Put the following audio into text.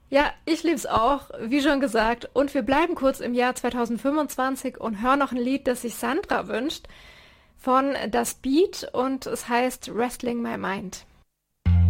Ja, ich lieb's auch, wie schon gesagt. Und wir bleiben kurz im Jahr 2025 und hören noch ein Lied, das sich Sandra wünscht, von Das Beat und es heißt Wrestling My Mind.